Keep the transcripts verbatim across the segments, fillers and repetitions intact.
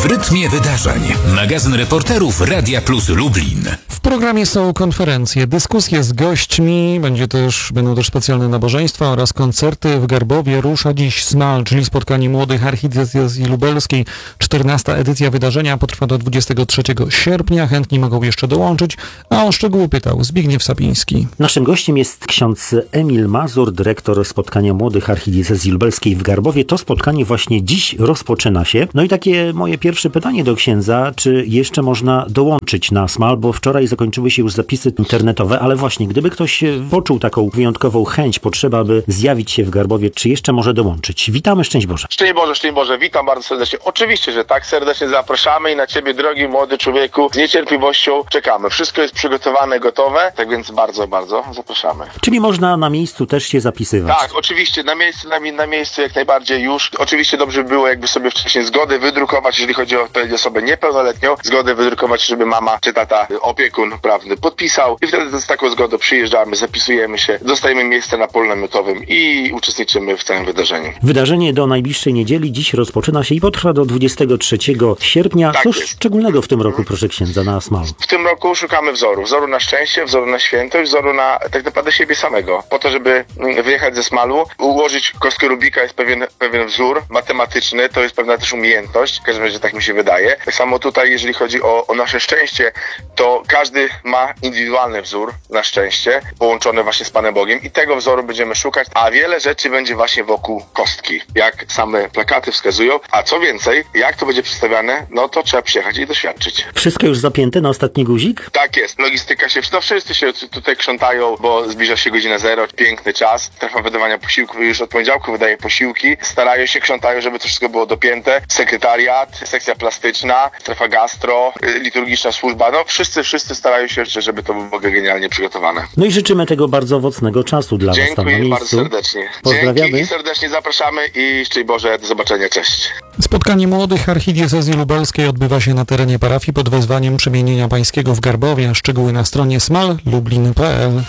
W rytmie wydarzeń. Magazyn reporterów Radia Plus Lublin. W programie są konferencje, dyskusje z gośćmi, będzie też, będą też specjalne nabożeństwa oraz koncerty. W Garbowie rusza dziś SMAL, czyli spotkanie młodych archidiecezji lubelskiej. czternasta edycja wydarzenia potrwa do dwudziestego trzeciego sierpnia. Chętni mogą jeszcze dołączyć, a o szczegóły pytał Zbigniew Sapiński. Naszym gościem jest ksiądz Emil Mazur, dyrektor spotkania młodych archidiecezji lubelskiej w Garbowie. To spotkanie właśnie dziś rozpoczyna się. No i takie moje pierwsze pytanie do księdza, czy jeszcze można dołączyć na SMAL, bo wczoraj zakończyły się już zapisy internetowe, ale właśnie, gdyby ktoś poczuł taką wyjątkową chęć, potrzebę, aby zjawić się w Garbowie, czy jeszcze może dołączyć? Witamy, szczęść Boże. Szczęść Boże, szczęść Boże, witam bardzo serdecznie. Oczywiście, że tak, serdecznie zapraszamy i na Ciebie, drogi młody człowieku, z niecierpliwością czekamy. Wszystko jest przygotowane, gotowe, tak więc bardzo, bardzo zapraszamy. Czyli można na miejscu też się zapisywać? Tak, oczywiście, na miejscu, na, na miejscu jak najbardziej już. Oczywiście dobrze by było, jakby sobie wcześniej zgodę wydrukować, jeżeli chodzi o osobę niepełnoletnią, zgodę wydrukować, żeby mama czy tata, opiekun prawny podpisał i wtedy z taką zgodą przyjeżdżamy, zapisujemy się, dostajemy miejsce na polu namiotowym i uczestniczymy w całym wydarzeniu. Wydarzenie do najbliższej niedzieli dziś rozpoczyna się i potrwa do dwudziestego trzeciego sierpnia. Tak Cóż jest. szczególnego w tym roku, proszę księdza, na SMAL? W tym roku szukamy wzoru. Wzoru na szczęście, wzoru na świętość, wzoru na tak naprawdę siebie samego. Po to, żeby wyjechać ze SMAL-u, ułożyć kostkę Rubika jest pewien, pewien wzór matematyczny, to jest pewna też umiejętność, w każdym razie tak mi się wydaje. Tak samo tutaj, jeżeli chodzi o, o nasze szczęście, to każdy ma indywidualny wzór na szczęście, połączony właśnie z Panem Bogiem i tego wzoru będziemy szukać, a wiele rzeczy będzie właśnie wokół kostki, jak same plakaty wskazują, a co więcej, jak to będzie przedstawiane, no to trzeba przyjechać i doświadczyć. Wszystko już zapięte na ostatni guzik? Tak jest, logistyka się, no wszyscy się tutaj krzątają, bo zbliża się godzina zero, piękny czas, strefa wydawania posiłków, już od poniedziałku wydaje posiłki, starają się, krzątają, żeby to wszystko było dopięte, sekretariat, sekcja plastyczna, strefa gastro, liturgiczna służba, no wszyscy, wszyscy starają się, żeby to było genialnie przygotowane. No i życzymy tego bardzo owocnego czasu dla Was tam na Dziękuję miejscu. bardzo serdecznie. Pozdrawiamy. Dzięki i serdecznie zapraszamy i szczęść Boże, do zobaczenia, cześć. Spotkanie młodych archidiecezji lubelskiej odbywa się na terenie parafii pod wezwaniem Przemienienia Pańskiego w Garbowie. Szczegóły na stronie smal lublin kropka p l.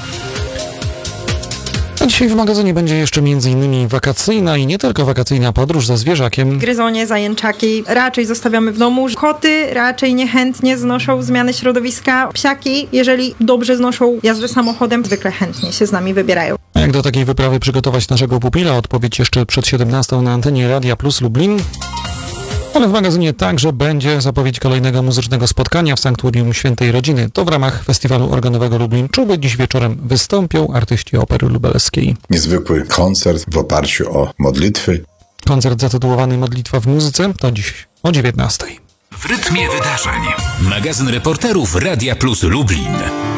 A dzisiaj w magazynie będzie jeszcze m.in. wakacyjna i nie tylko wakacyjna podróż za zwierzakiem. Gryzonie, zajęczaki raczej zostawiamy w domu. Koty raczej niechętnie znoszą zmiany środowiska. Psiaki, jeżeli dobrze znoszą jazdę samochodem, zwykle chętnie się z nami wybierają. A jak do takiej wyprawy przygotować naszego pupila? Odpowiedź jeszcze przed siedemnastą na antenie Radia Plus Lublin. Ale w magazynie także będzie zapowiedź kolejnego muzycznego spotkania w Sanktuarium Świętej Rodziny. To w ramach Festiwalu Organowego Lublin Czuby. Dziś wieczorem wystąpią artyści Opery Lubelskiej. Niezwykły koncert w oparciu o modlitwy. Koncert zatytułowany Modlitwa w muzyce to dziś o dziewiętnastej. W rytmie wydarzeń. Magazyn reporterów Radia Plus Lublin.